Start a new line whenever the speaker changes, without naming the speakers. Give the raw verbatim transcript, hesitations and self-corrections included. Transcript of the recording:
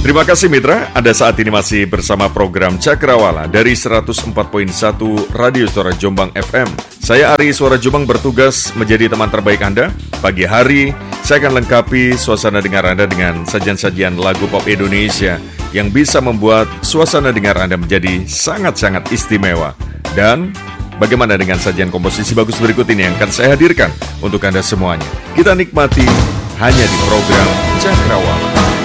Terima kasih mitra, Anda saat ini masih bersama program Cakrawala dari seratus empat koma satu Radio Suara Jombang F M. Saya Ari Suara Jombang bertugas menjadi teman terbaik Anda. Pagi hari, saya akan lengkapi suasana dengar Anda dengan sajian-sajian lagu pop Indonesia yang bisa membuat suasana dengar Anda menjadi sangat-sangat istimewa. Dan bagaimana dengan sajian komposisi bagus berikut ini yang akan saya hadirkan untuk Anda semuanya. Kita nikmati hanya di program Cakrawala.